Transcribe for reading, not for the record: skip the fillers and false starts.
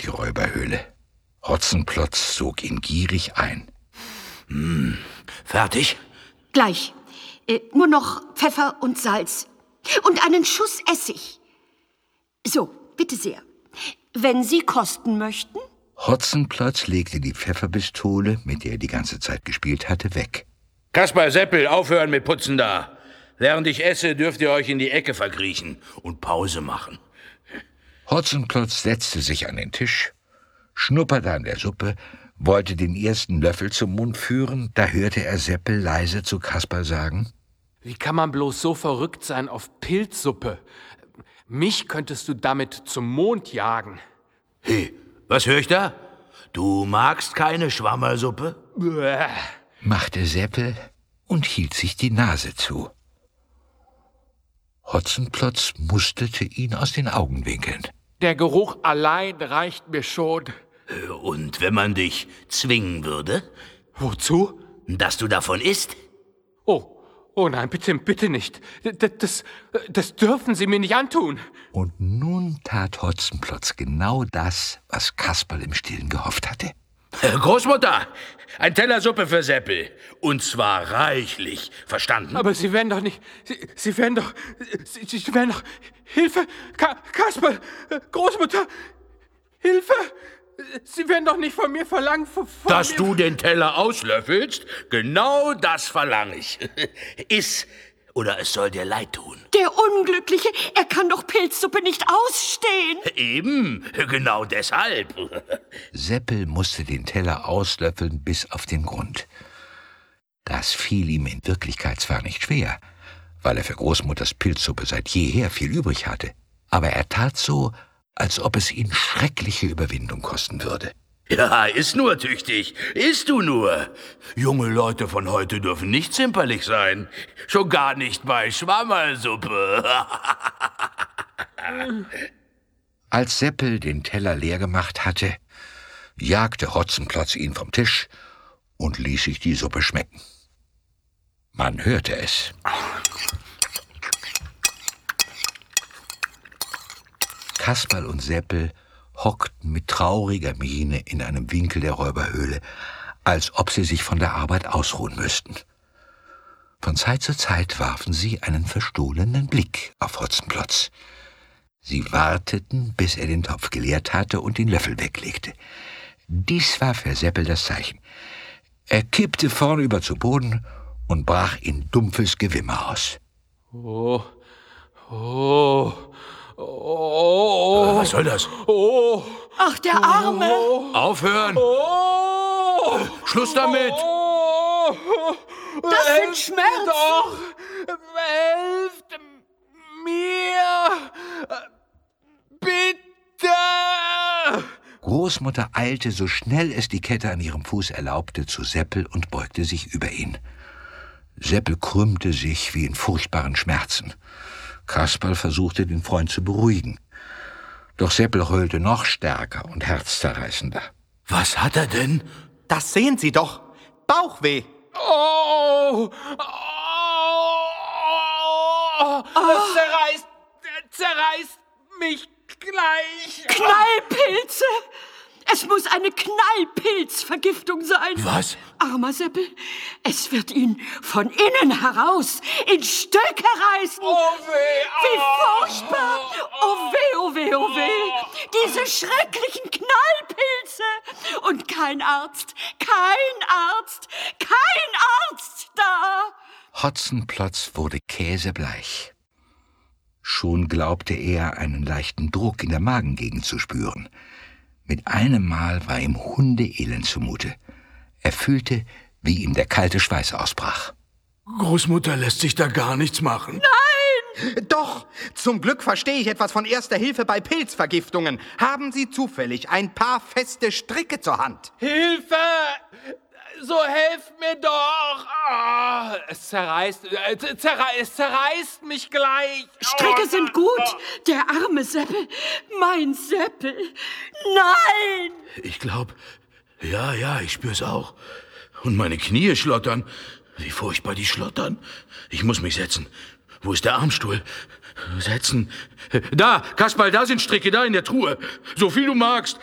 die Räuberhöhle. Hotzenplotz sog ihn gierig ein. Fertig? Gleich. Nur noch Pfeffer und Salz. Und einen Schuss Essig. So, bitte sehr. Wenn Sie kosten möchten? Hotzenplotz legte die Pfefferpistole, mit der er die ganze Zeit gespielt hatte, weg. Kaspar, Seppel, aufhören mit Putzen da. Während ich esse, dürft ihr euch in die Ecke verkriechen und Pause machen. Hotzenplotz setzte sich an den Tisch, schnupperte an der Suppe, wollte den ersten Löffel zum Mund führen, da hörte er Seppel leise zu Kaspar sagen: Wie kann man bloß so verrückt sein auf Pilzsuppe? Mich könntest du damit zum Mond jagen. Hey, was höre ich da? Du magst keine Schwammersuppe? Bäh. Machte Seppel und hielt sich die Nase zu. Hotzenplotz musterte ihn aus den Augenwinkeln. Der Geruch allein reicht mir schon. Und wenn man dich zwingen würde? Wozu? Dass du davon isst? Oh nein, bitte nicht. Das dürfen Sie mir nicht antun. Und nun tat Hotzenplotz genau das, was Kasperl im Stillen gehofft hatte. Großmutter, ein Teller Suppe für Seppel. Und zwar reichlich. Verstanden? Aber Sie werden doch nicht... Sie werden doch... Hilfe! Kasperl! Großmutter! Hilfe! Sie werden doch nicht von mir verlangen... Dass du den Teller auslöffelst? Genau das verlange ich. Iss, oder es soll dir leid tun. Der Unglückliche, er kann doch Pilzsuppe nicht ausstehen. Eben, genau deshalb. Seppel musste den Teller auslöffeln bis auf den Grund. Das fiel ihm in Wirklichkeit zwar nicht schwer, weil er für Großmutters Pilzsuppe seit jeher viel übrig hatte, aber er tat so, als ob es ihn schreckliche Überwindung kosten würde. Ja, iss nur tüchtig, isst du nur. Junge Leute von heute dürfen nicht zimperlich sein. Schon gar nicht bei Schwammersuppe. Als Seppel den Teller leer gemacht hatte, jagte Hotzenplotz ihn vom Tisch und ließ sich die Suppe schmecken. Man hörte es. Kasperl und Seppel hockten mit trauriger Miene in einem Winkel der Räuberhöhle, als ob sie sich von der Arbeit ausruhen müssten. Von Zeit zu Zeit warfen sie einen verstohlenen Blick auf Hotzenplotz. Sie warteten, bis er den Topf geleert hatte und den Löffel weglegte. Dies war für Seppel das Zeichen. Er kippte vornüber zu Boden und brach in dumpfes Gewimmer aus. Was soll das? Ach, der Arme! Aufhören! Schluss damit! Das sind Schmerzen! Doch! Helft mir! Bitte! Großmutter eilte, so schnell es die Kette an ihrem Fuß erlaubte, zu Seppel und beugte sich über ihn. Seppel krümmte sich wie in furchtbaren Schmerzen. Kasperl versuchte, den Freund zu beruhigen. Doch Seppel heulte noch stärker und herzzerreißender. Was hat er denn? Das sehen Sie doch. Bauchweh. Das zerreißt mich gleich. Knallpilze! Es muss eine Knallpilzvergiftung sein. Was? Armer Seppel, es wird ihn von innen heraus in Stücke reißen. Oh weh! Wie furchtbar! Oh weh, oh weh, oh weh! Diese schrecklichen Knallpilze! Und kein Arzt da! Hotzenplotz wurde käsebleich. Schon glaubte er, einen leichten Druck in der Magengegend zu spüren. Mit einem Mal war ihm Hundeelend zumute. Er fühlte, wie ihm der kalte Schweiß ausbrach. Großmutter lässt sich da gar nichts machen. Doch, zum Glück verstehe ich etwas von Erster Hilfe bei Pilzvergiftungen. Haben Sie zufällig ein paar feste Stricke zur Hand? Hilfe! So helft mir doch! Es zerreißt mich gleich. Stricke sind gut. Der arme Seppel. Mein Seppel. Nein! Ich glaube, ja, ich spür's auch. Und meine Knie schlottern. Wie furchtbar die schlottern. Ich muss mich setzen. Wo ist der Armstuhl? Setzen. Da, Kasperl, da sind Stricke, da in der Truhe. So viel du magst.